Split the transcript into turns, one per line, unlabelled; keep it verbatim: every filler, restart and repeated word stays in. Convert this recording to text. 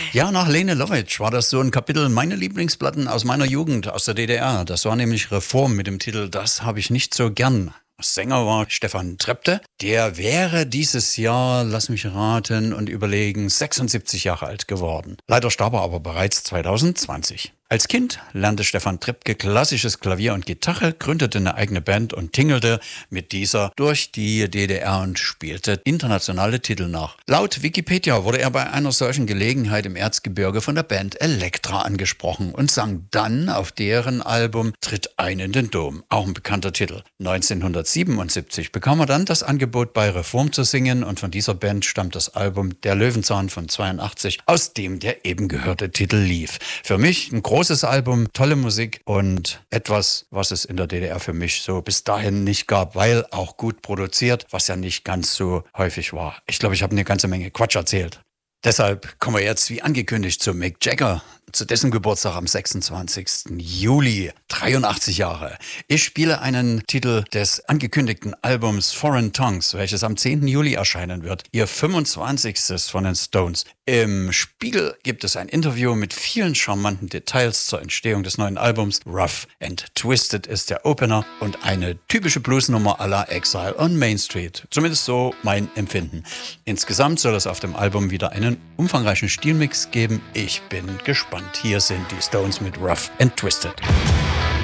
Ja, nach Lene Lovitch war das so ein Kapitel meine Lieblingsplatten aus meiner Jugend, aus der D D R. Das war nämlich Reform mit dem Titel Das habe ich nicht so gern. Sänger war Stefan Trepte. Der wäre dieses Jahr, lass mich raten und überlegen, sechsundsiebzig Jahre alt geworden. Leider starb er aber bereits zwanzig zwanzig. Als Kind lernte Stefan Trepke klassisches Klavier und Gitarre, gründete eine eigene Band und tingelte mit dieser durch die D D R und spielte internationale Titel nach. Laut Wikipedia wurde er bei einer solchen Gelegenheit im Erzgebirge von der Band Elektra angesprochen und sang dann auf deren Album Tritt ein in den Dom, auch ein bekannter Titel. neunzehnhundertsiebenundsiebzig bekam er dann das Angebot bei Reform zu singen und von dieser Band stammt das Album Der Löwenzahn von zweiundachtzig, aus dem der eben gehörte Titel lief. Für mich ein großes Großes Album, tolle Musik und etwas, was es in der D D R für mich so bis dahin nicht gab, weil auch gut produziert, was ja nicht ganz so häufig war. Ich glaube, ich habe eine ganze Menge Quatsch erzählt. Deshalb kommen wir jetzt, wie angekündigt, zu Mick Jagger, zu dessen Geburtstag am sechsundzwanzigsten Juli, dreiundachtzig Jahre. Ich spiele einen Titel des angekündigten Albums Foreign Tongues, welches am zehnten Juli erscheinen wird, ihr fünfundzwanzigstes von den Stones. Im Spiegel gibt es ein Interview mit vielen charmanten Details zur Entstehung des neuen Albums. Rough and Twisted ist der Opener und eine typische Bluesnummer à la Exile on Main Street. Zumindest so mein Empfinden. Insgesamt soll es auf dem Album wieder einen umfangreichen Stilmix geben. Ich bin gespannt. Hier sind die Stones mit Rough and Twisted.